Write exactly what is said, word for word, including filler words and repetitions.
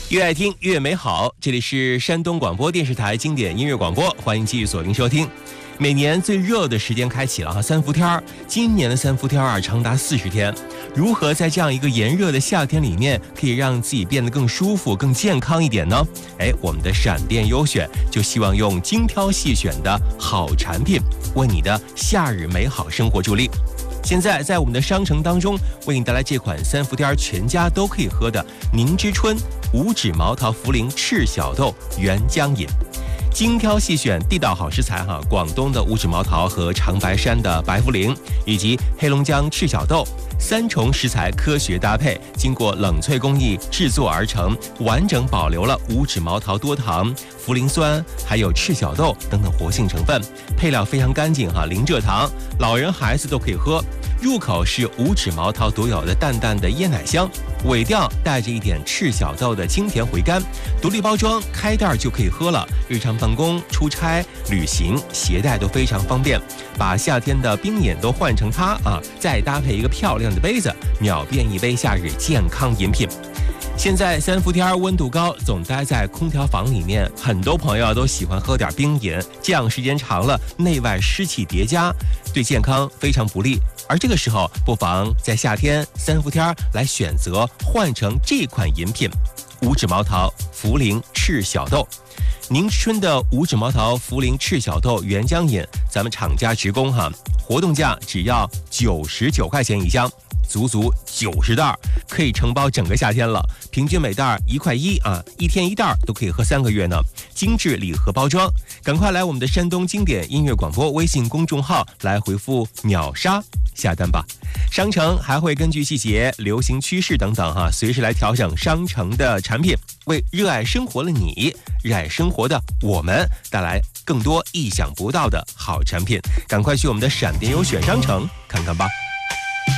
越爱听越美好，这里是山东广播电视台经典音乐广播，欢迎继续锁定收听。每年最热的时间开启了哈，三伏天。今年的三伏天啊，长达四十天。如何在这样一个炎热的夏天里面，可以让自己变得更舒服、更健康一点呢？哎，我们的闪电优选就希望用精挑细选的好产品，为你的夏日美好生活助力。现在在我们的商城当中，为你带来这款三伏天全家都可以喝的凝之春无脂毛桃茯苓赤小豆原浆饮。精挑细选地道好食材哈，广东的无脂毛桃和长白山的白茯苓，以及黑龙江赤小豆，三重食材科学搭配，经过冷萃工艺制作而成，完整保留了无脂毛桃多糖、茯苓酸，还有赤小豆等等活性成分，配料非常干净哈，零蔗糖，老人孩子都可以喝。入口是无脂毛桃独有的淡淡的椰奶香，尾调带着一点赤小豆的清甜回甘，独立包装，开袋就可以喝了。日常办公、出差、旅行携带都非常方便，把夏天的冰饮都换成它啊，再搭配一个漂亮的杯子，秒变一杯夏日健康饮品。现在三伏天温度高，总待在空调房里面，很多朋友都喜欢喝点冰饮，这样时间长了，内外湿气叠加，对健康非常不利。而这个时候，不妨在夏天三伏天来选择换成这款饮品：无脂毛桃茯苓赤小豆。凝之春的无脂毛桃茯苓赤小豆原浆饮，咱们厂家直供哈，活动价只要九十九块钱一箱。足足九十袋，可以承包整个夏天了。平均每袋一块一啊，一天一袋都可以喝三个月呢。精致礼盒包装，赶快来我们的山东经典音乐广播微信公众号来回复秒杀下单吧。商城还会根据季节、流行趋势等等哈，随时来调整商城的产品，为热爱生活的你、热爱生活的我们带来更多意想不到的好产品。赶快去我们的闪电优选商城看看吧。